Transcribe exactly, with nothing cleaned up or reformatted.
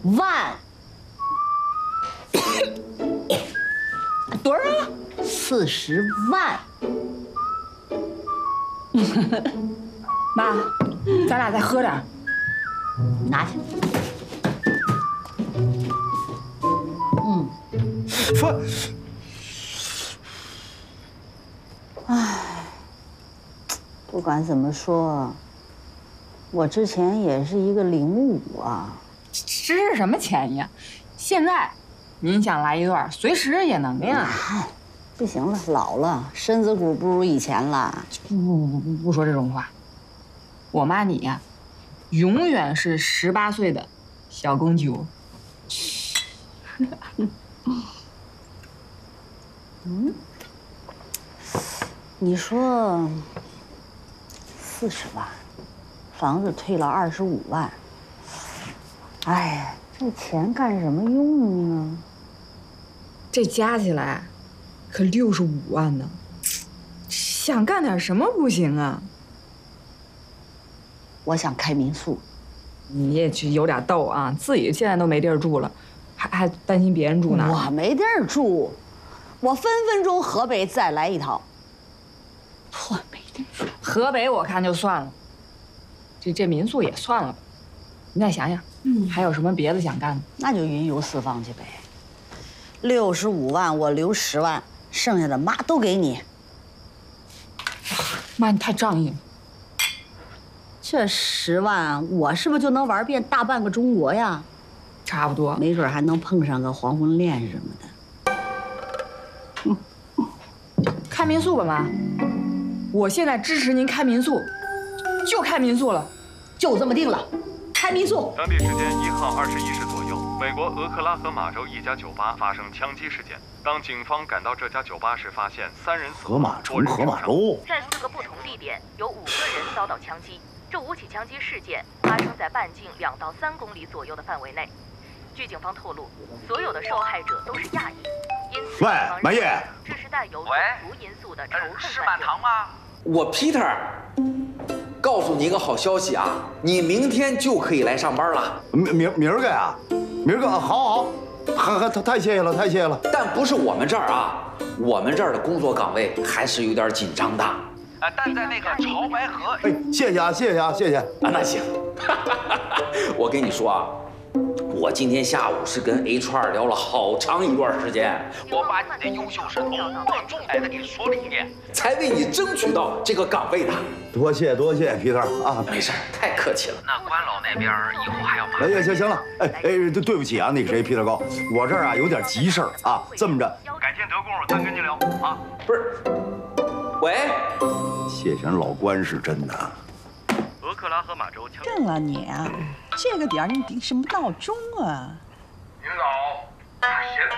万。多少？四十万。 妈，咱俩再喝点。 拿去。嗯。 说。 唉，不管怎么说，我之前也是一个零五啊。 这是什么钱呀？现在您想来一段，随时也能呀。 不行了，老了，身子骨不如以前了。 不不不不不说这种话。我妈你呀，永远是十八岁的小公主。 嗯，你说四十万，房子退了二十五万，哎，这钱干什么用呢？ 这加起来可六十五万呢，想干点什么不行啊？ 我想开民宿。 你也去有点逗啊，自己现在都没地儿住了，还还担心别人住哪儿？ 我没地儿住，我分分钟河北再来一趟。我没地儿住， 河北我看就算了，这这民宿也算了吧。你再想想，嗯，还有什么别的想干的？ 那就云游四方去呗。六十五万我留十万，剩下的妈都给你。 妈，你太仗义了。 这十万，我是不是就能玩遍大半个中国呀？ 差不多， 没准还能碰上个黄昏恋什么的。 开民宿吧，妈。我现在支持您开民宿，就开民宿了， 就这么定了，开民宿。 当地时间一号二十一时左右，美国俄克拉荷马州一家酒吧发生枪击事件。当警方赶到这家酒吧时，发现三人死亡， 河马城，河马州， 在四个不同地点，有五个人遭到枪击。这五起枪击事件发生在半径两到三公里左右的范围内。据警方透露，所有的受害者都是亚裔，因此喂，满叶， 这是带有种族因素的仇恨犯罪。 是满堂吗？我 Peter， 告诉你一个好消息啊，你明天就可以来上班了。 明明明儿个呀，明儿个，好好，还还太谢谢了，太谢谢了。 但不是我们这儿啊，我们这儿的工作岗位还是有点紧张的。 呃，但在那个潮白河， 哎，谢谢啊，谢谢啊，谢谢。 啊，那行，我跟你说啊，我今天下午是跟 H R 聊了好长一段时间， 我把你的优秀神通我重点的给说了一遍， 才为你争取到这个岗位的。 多谢多谢，皮特啊， 没事，太客气了。 那关老那边以后还要麻烦。 哎呀，行行了，哎哎，对对不起啊，那个谁，皮特高，我这儿啊有点急事儿啊，这么着， 改天得空再跟你聊啊。 不是，喂。 谢谢人老关是真的。 俄克拉荷马州枪。 郑老你啊，这个点儿你定什么闹钟啊？ 领导，他写的。